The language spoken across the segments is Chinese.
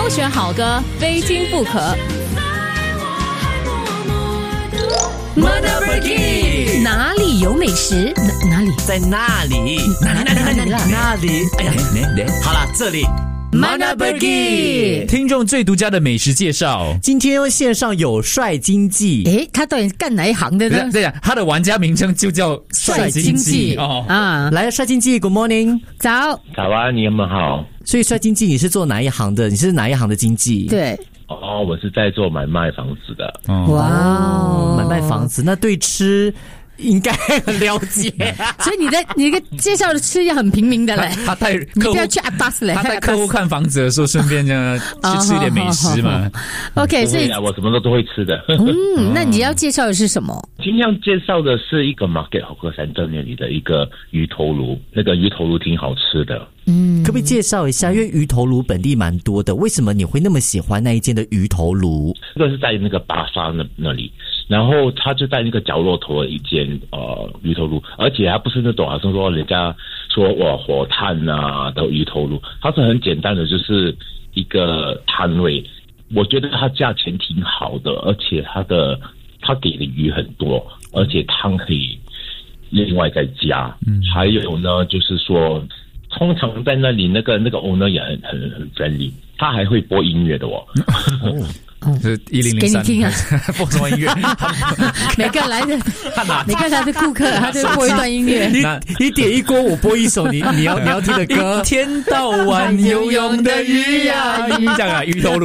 挑选好歌，非听不可。 Motherburger 哪里有美食？哪里？ 在那里？哪里？哎呀，好了，这里。Motherburger 听众最独家的美食介绍。 今天线上有帅经济， 他到底干哪一行的呢？ 对呀，他的玩家名称就叫帅经济来，帅经济 ，Good morning， 早啊，你们好。 所以帅经济你是做哪一行的？你是哪一行的经济？ 对， 我是在做买卖房子的。 哇， 买卖房子，那对吃应该很了解， 所以你的介绍的吃也很平民的嘞。 他带客户， 你不要去阿巴斯嘞。 他带客户看房子的时候，顺便这样去吃一点美食嘛。 OK， 所以我什么都会吃的。 那你要介绍的是什么？ 今天要介绍的是一个 Market 好客山正面里的一个鱼头炉，那个鱼头炉挺好吃的。 可不可以介绍一下？因为鱼头炉本地蛮多的，为什么你会那么喜欢那一间的鱼头炉？ 这个是在那个巴沙那里。然后他就在那个角落头的一间鱼头炉，而且还不是那种好像说人家说火炭啊的鱼头炉，它是很简单的，就是一个摊位。我觉得它价钱挺好的，而且它给的鱼很多，而且汤可以另外再加。还有呢，就是说通常在那里那个 owner 也很 friendly， 他还会播音乐的哦。 是1003， 给你听啊， 播什么音乐？ 每个来的顾客，他就播一段音乐。 你点一锅，我播一首你要听的歌。 一天到晚游泳的鱼呀，这样啊，鱼头炉。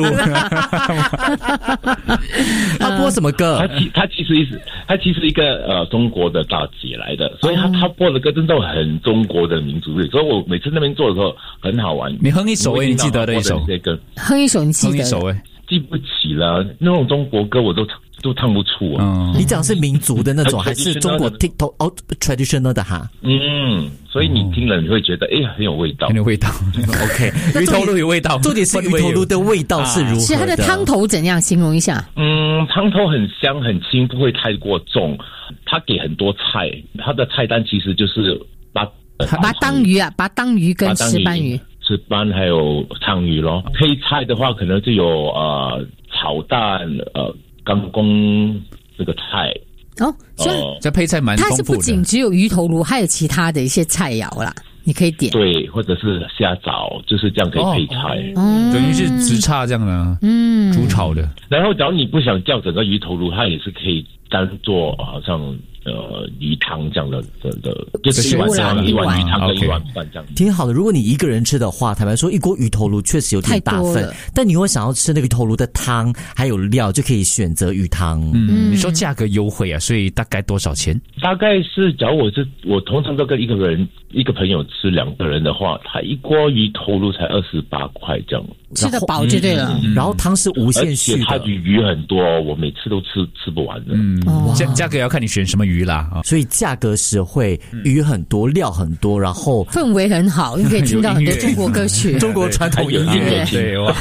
他播什么歌？ 他其实一个中国的大姐来的，所以他播的歌真的很中国的民族乐，所以我每次那边做的时候很好玩。 你哼一首你记得的一首？ 哼一首你记得的？ 哼一首记不起了，那种中国歌我都唱不出啊。 你讲是民族的那种，还是中国 TikTok traditional 的哈？ 所以你听了你会觉得很有味道， 很有味道。 OK， 鱼头炉有味道， 重点是鱼头炉的味道是如何的？ 是它的汤头怎样？形容一下。 汤头很香很清，不会太过重。它给很多菜，它的菜单其实就是把当鱼跟石斑鱼。 石斑还有鲳鱼咯，配菜的话可能就有炒蛋干公这个菜所以这配菜蛮丰富的。 它是不仅只有鱼头炉，还有其他的一些菜肴啦，你可以点。 对，或者是虾枣，就是这样可以配菜。 等于是直叉这样的，煮炒的。 然后假如你不想叫整个鱼头炉，它也是可以单做好像鱼汤这样的，就是一碗鱼汤跟一碗饭这样。 挺好的。如果你一个人吃的话，坦白说，一锅鱼头炉确实有点大份，但你如果想要吃那个鱼头炉的汤还有料，就可以选择鱼汤。 你说价格优惠啊，所以大概多少钱？ 大概是，假如我通常都跟一个朋友吃2个人的话，他一锅鱼头炉才28块这样。 吃得饱就对了。 然后汤是无限续的， 而且它鱼很多，我每次都吃不完的。 价格要看你选什么鱼啦。 所以价格实惠，鱼很多，料很多，然后氛围很好，你可以听到很多中国歌曲、 中国传统音乐。 对哇，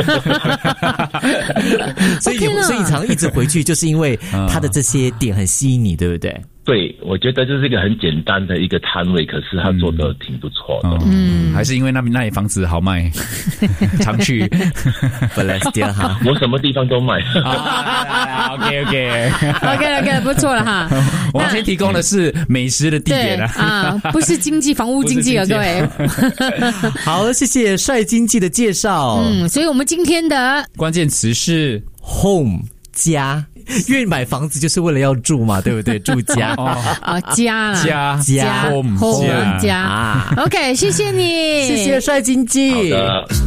所以常一直回去，就是因为它的这些点很吸引你，对不对？ 对，我觉得这是一个很简单的一个摊位，可是他做的挺不错的。 还是因为那里房子好卖，常去。 本来是这样哈， 我什么地方都卖。 OK， 不错了哈。 我先提供的是美食的地点不是房屋经济啊，各位。 好，谢谢帅经济的介绍。 所以我们今天的关键词是 home 家。因为买房子就是为了要住嘛，对不对？住家家 home 家。OK， 谢谢你， 谢谢帅经济。 好的。